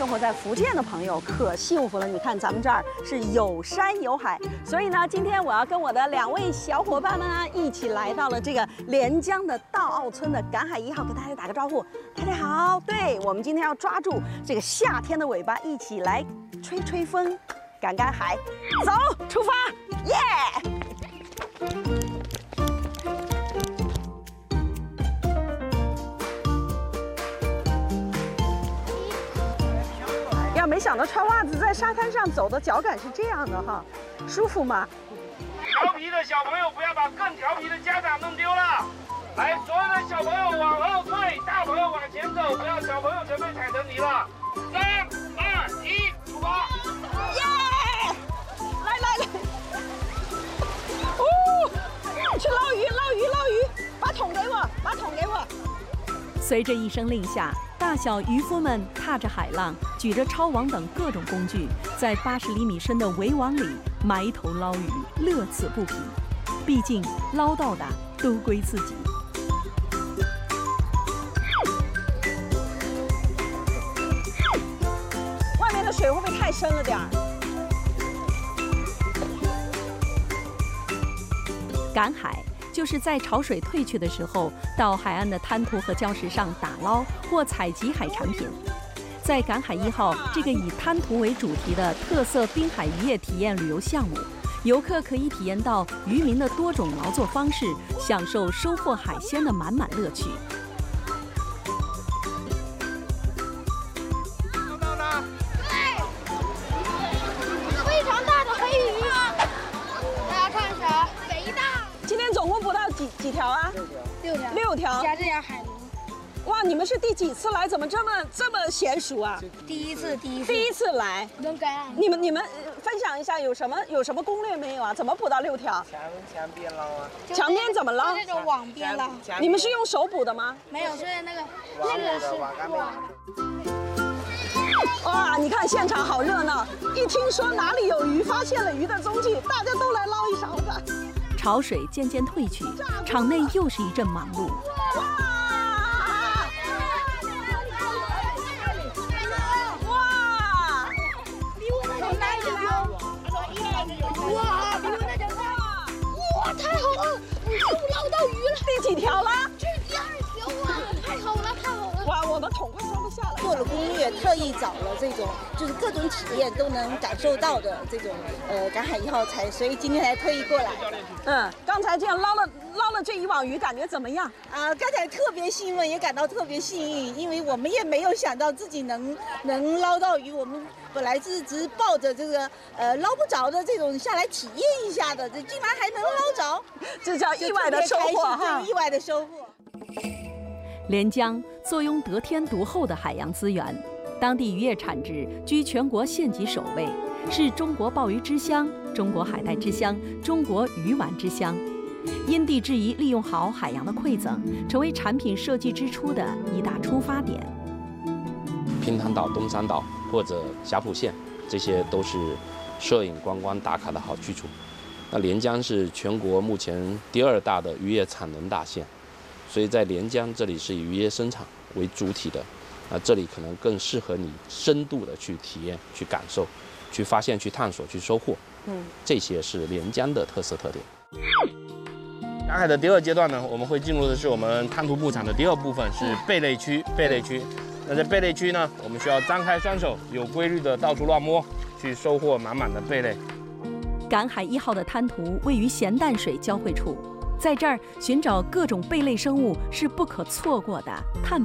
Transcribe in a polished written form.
活在福建的朋友可幸福了。你看咱们这儿是有山有海，所以呢，今天我要跟我的2位小伙伴们呢一起来到了这个连江的道澳村的赶海1号，给大家打个招呼。大家好，对，我们今天要抓住这个夏天的尾巴，一起来吹吹风，赶赶海。走，出发，耶！没想到穿袜子在沙滩上走的脚感是这样的哈，舒服吗？ 调皮的小朋友不要把更调皮的家长弄丢了。来，所有的小朋友往后退，大朋友往前走，不要小朋友全被踩成泥了。3、2、1，出发！ 耶！来，哦，去捞鱼，把桶给我， 随着一声令下，大小渔夫们踏着海浪，举着抄网等各种工具，在80厘米深的围网里埋头捞鱼，乐此不疲。毕竟捞到的都归自己。 外面的水会不会太深了点儿？ 赶海就是在潮水退去的时候，到海岸的滩涂和礁石上打捞或采集海产品。在赶海1号这个以滩涂为主题的特色滨海渔业体验旅游项目，游客可以体验到渔民的多种劳作方式，享受收获海鲜的满满乐趣。 非常大的黑鱼，大家看一下，贼大！ 今天总共捕到几条啊？6条， 加这点海鲈。 哇，你们是第几次来？怎么这么娴熟啊？ 第一次来。能赶。 你们分享一下有什么攻略没有啊？怎么捕到6条？ 墙边捞啊。 墙边怎么捞？ 那种网边捞。 你们是用手捕的吗？ 没有，是那个是网。 哇，你看现场好热闹！一听说哪里有鱼，发现了鱼的踪迹，大家都来捞一勺子。 潮水渐渐退去，场内又是一阵忙碌。 哇，太好了！我又捞到鱼了。 第几条了？ 这是第2条啊！太好了！ 哇，我的桶快装不下了。 做了攻略，特意找了这种就是各种体验都能感受到的这种赶海1号才，所以今天才特意过来。 刚才这样捞了这一网鱼，感觉怎么样？ 刚才特别兴奋，也感到特别幸运，因为我们也没有想到自己能捞到鱼，我们本来只是抱着这个捞不着的这种下来体验一下的，这竟然还能捞着， 这叫意外的收获哈！ 意外的收获。 连江坐拥得天独厚的海洋资源，当地渔业产值居全国县级首位，是中国鲍鱼之乡、中国海带之乡、中国鱼丸之乡。因地制宜利用好海洋的馈赠，成为产品设计之初的一大出发点。 平潭岛、东山岛或者霞浦县，这些都是摄影观光打卡的好去处。那连江是全国目前第2大的渔业产能大县，所以在连江这里是以渔业生产为主体的，这里可能更适合你深度的去体验、去感受、去发现、去探索、去收获。这些是连江的特色特点。 赶海的第2阶段呢，我们会进入的是我们滩涂牧场的第2部分，是贝类区。那在贝类区呢，我们需要张开双手，有规律的到处乱摸，去收获满满的贝类。 赶海1号的滩涂位于咸淡水交汇处，在这儿寻找各种贝类生物是不可错过的探